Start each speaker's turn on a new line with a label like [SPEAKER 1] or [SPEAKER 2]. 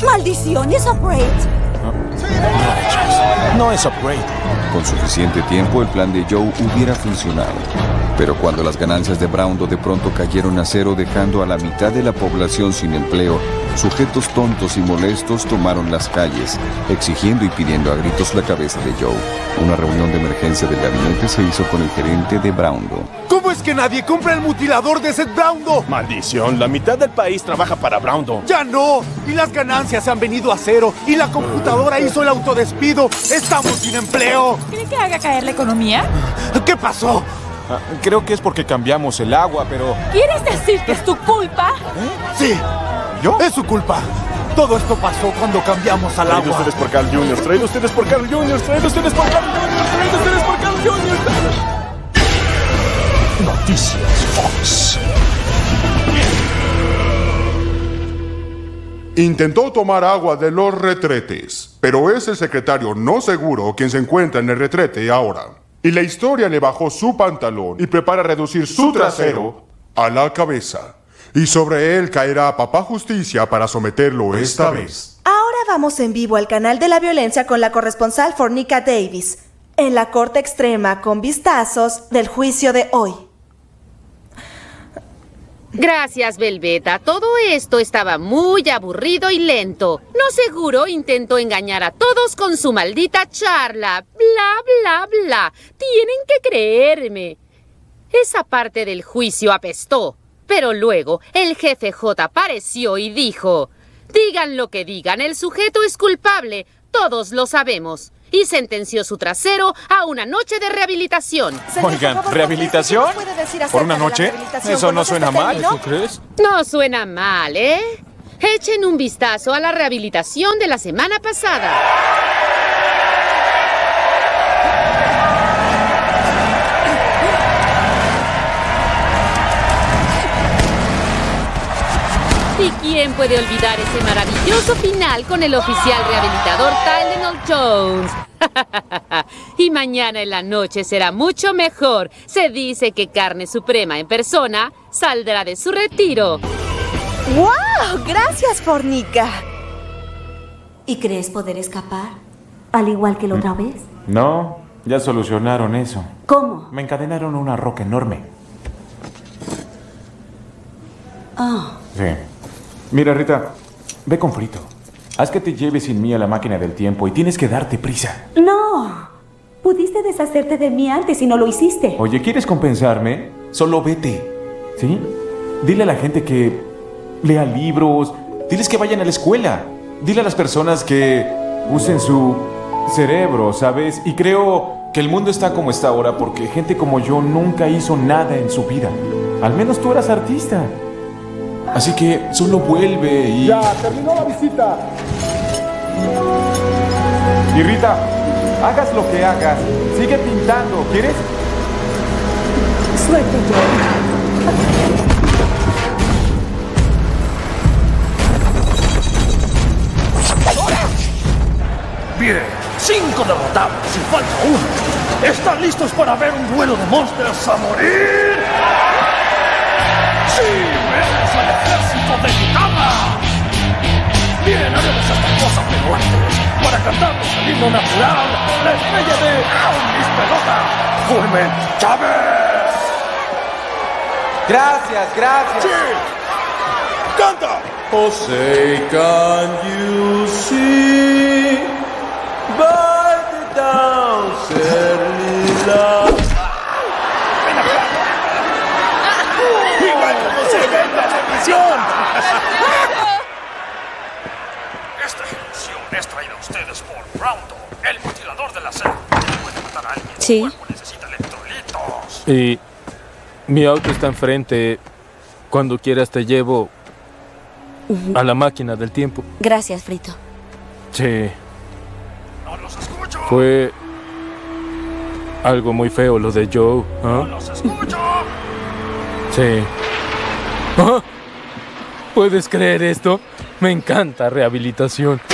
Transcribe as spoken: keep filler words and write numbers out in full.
[SPEAKER 1] ¡Maldición! ¡Es Upgrade!
[SPEAKER 2] No, no es Upgrade.
[SPEAKER 3] Con suficiente tiempo, el plan de Joe hubiera funcionado. Pero cuando las ganancias de Browndo de pronto cayeron a cero, dejando a la mitad de la población sin empleo, sujetos tontos y molestos tomaron las calles, exigiendo y pidiendo a gritos la cabeza de Joe. Una reunión de emergencia del gabinete se hizo con el gerente de Browndo.
[SPEAKER 4] ¿Cómo es que nadie compra el mutilador de Seth Browndo?
[SPEAKER 2] Maldición, la mitad del país trabaja para Browndo.
[SPEAKER 4] ¡Ya no! Y las ganancias han venido a cero. Y la computadora hizo el autodespido. ¡Estamos sin empleo!
[SPEAKER 1] ¿Cree que haga caer la economía?
[SPEAKER 4] ¿Qué pasó?
[SPEAKER 2] Ah, creo que es porque cambiamos el agua, pero...
[SPEAKER 1] ¿Quieres decir que es tu culpa?
[SPEAKER 4] ¿Eh? Sí.
[SPEAKER 2] ¿Yo?
[SPEAKER 4] Es su culpa. Todo esto pasó cuando cambiamos al
[SPEAKER 2] Traído
[SPEAKER 4] agua.
[SPEAKER 2] ustedes por Carl junior, traído ustedes por Carl junior, traído ustedes por Carl junior, traído ustedes por Carl junior Noticias Fox.
[SPEAKER 5] Intentó tomar agua de los retretes, pero es el secretario no seguro quien se encuentra en el retrete ahora. Y la historia le bajó su pantalón y prepara reducir su trasero a la cabeza. Y sobre él caerá Papá Justicia para someterlo esta vez.
[SPEAKER 6] Ahora vamos en vivo al canal de la violencia con la corresponsal Fornica Davis, en la corte extrema con vistazos del juicio de hoy.
[SPEAKER 7] Gracias, Velveta. Todo esto estaba muy aburrido y lento. No seguro intentó engañar a todos con su maldita charla. Bla, bla, bla. Tienen que creerme. Esa parte del juicio apestó. Pero luego el jefe J apareció y dijo: digan lo que digan, el sujeto es culpable. Todos lo sabemos. Y sentenció su trasero a una noche de rehabilitación.
[SPEAKER 6] Señor,
[SPEAKER 2] Oigan,
[SPEAKER 6] por favor,
[SPEAKER 2] ¿rehabilitación?
[SPEAKER 6] ¿qué puede decir acerca
[SPEAKER 2] ¿Por una
[SPEAKER 6] de la
[SPEAKER 2] noche?
[SPEAKER 6] rehabilitación
[SPEAKER 2] Eso
[SPEAKER 6] cuando
[SPEAKER 2] no
[SPEAKER 6] se
[SPEAKER 2] suena mal,
[SPEAKER 6] terminó?
[SPEAKER 2] ¿tú crees?
[SPEAKER 7] No suena mal, ¿eh? Echen un vistazo a la rehabilitación de la semana pasada. ¿Y quién puede olvidar ese maravilloso final con el oficial rehabilitador Tylenol Jones? Y mañana en la noche será mucho mejor. Se dice que Carne Suprema en persona saldrá de su retiro.
[SPEAKER 6] ¡Wow! Gracias, Fornica.
[SPEAKER 8] ¿Y crees poder escapar? Al igual que la otra vez.
[SPEAKER 9] No, ya solucionaron eso.
[SPEAKER 8] ¿Cómo?
[SPEAKER 9] Me encadenaron a una roca enorme.
[SPEAKER 8] Oh.
[SPEAKER 9] Sí. Mira, Rita, ve con Frito. Haz que te lleves sin mí a la máquina del tiempo y tienes que darte prisa.
[SPEAKER 8] ¡No! Pudiste deshacerte de mí antes y no lo hiciste.
[SPEAKER 9] Oye, ¿quieres compensarme? Solo vete. ¿Sí? Dile a la gente que lea libros. Diles que vayan a la escuela. Dile a las personas que usen su cerebro, ¿sabes? Y creo que el mundo está como está ahora porque gente como yo nunca hizo nada en su vida. Al menos tú eras artista. Así que solo vuelve y...
[SPEAKER 4] ¡Ya! ¡Terminó la visita!
[SPEAKER 9] Y Rita, hagas lo que hagas. Sigue pintando, ¿quieres?
[SPEAKER 8] Suerte, Joe.
[SPEAKER 10] Bien, cinco derrotados y falta uno. ¿Están listos para ver un duelo de monstruos a morir? ¡Sí! ¡Menos al ejército de guitarra! Bien, haremos esta cosa, pero antes, para cantarnos el himno natural, la estrella de Mis Pelota, Fulmen Chávez.
[SPEAKER 11] Gracias, gracias.
[SPEAKER 4] ¡Sí! ¡Canta!
[SPEAKER 11] Oh, say, can you see by the downset lila?
[SPEAKER 10] ¡Igual como se ve en la televisión! Esta ejecución es traída a ustedes por Browndo, el mutilador de la selva. Puede matar a alguien.
[SPEAKER 8] Sí.
[SPEAKER 10] Su cuerpo necesita electrolitos.
[SPEAKER 12] Y mi auto está enfrente. Cuando quieras te llevo a la máquina del tiempo.
[SPEAKER 8] Gracias, Frito.
[SPEAKER 12] Sí.
[SPEAKER 10] ¡No los escucho!
[SPEAKER 12] Fue algo muy feo lo de Joe. ¿Ah?
[SPEAKER 10] ¡No los escucho!
[SPEAKER 12] Sí. ¿Ah? ¿Puedes creer esto? Me encanta rehabilitación.